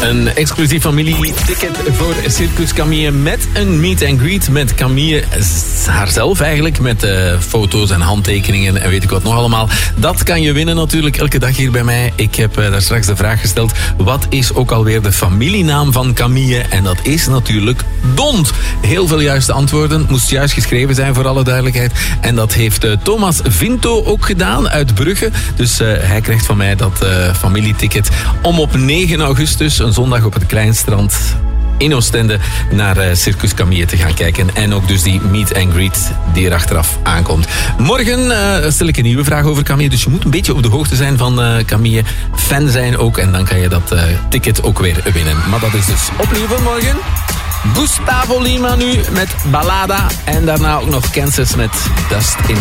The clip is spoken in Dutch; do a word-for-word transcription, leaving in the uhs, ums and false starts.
Een exclusief familieticket voor Circus Camille met een meet and greet met Camille haarzelf eigenlijk. Met uh, foto's en handtekeningen en weet ik wat nog allemaal. Dat kan je winnen natuurlijk elke dag hier bij mij. Ik heb uh, daar straks de vraag gesteld. Wat is ook alweer de familienaam van Camille? En dat is natuurlijk Dont. Heel veel juiste antwoorden. Moest juist geschreven zijn voor alle duidelijkheid. En dat heeft uh, Thomas Vinto ook gedaan uit Brugge. Dus uh, hij krijgt van mij dat uh, familieticket om op negen augustus, een zondag op het Kleinstrand in Oostende, naar uh, Circus Camille te gaan kijken. En ook dus die meet and greet die er achteraf aankomt. Morgen uh, stel ik een nieuwe vraag over Camille. Dus je moet een beetje op de hoogte zijn van uh, Camille. Fan zijn ook. En dan kan je dat uh, ticket ook weer winnen. Maar dat is dus opnieuw van morgen. Gustavo Lima nu met Ballada. En daarna ook nog Kansas met Dust in